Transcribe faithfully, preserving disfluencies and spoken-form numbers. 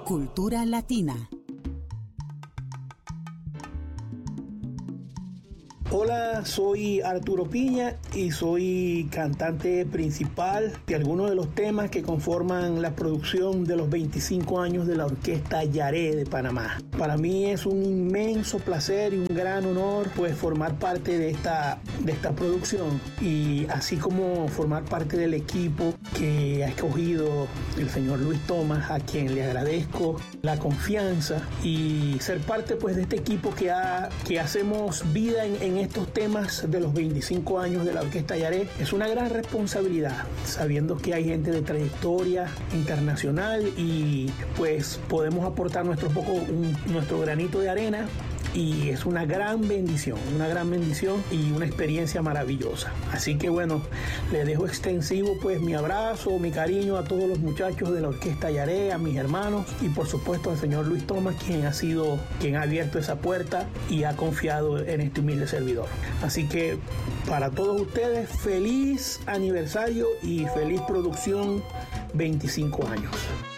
Cultura Latina. Hola, soy Arturo Piña y soy cantante principal de algunos de los temas que conforman la producción de los veinticinco años de la Orquesta Yaré de Panamá. Para mí es un inmenso placer y un gran honor pues formar parte de esta, de esta producción, y así como formar parte del equipo que ha escogido el señor Luis Thomas, a quien le agradezco la confianza, y ser parte pues de este equipo que, ha, que hacemos vida en, en estos temas de los veinticinco años de la Orquesta Yaré. Es una gran responsabilidad, sabiendo que hay gente de trayectoria internacional y pues podemos aportar nuestro poco, un, nuestro granito de arena. Y es una gran bendición, una gran bendición y una experiencia maravillosa. Así que bueno, les dejo extensivo pues mi abrazo, mi cariño a todos los muchachos de la Orquesta Yaré, a mis hermanos y por supuesto al señor Luis Thomas, quien ha sido, quien ha abierto esa puerta y ha confiado en este humilde servidor. Así que para todos ustedes, feliz aniversario y feliz producción veinticinco años.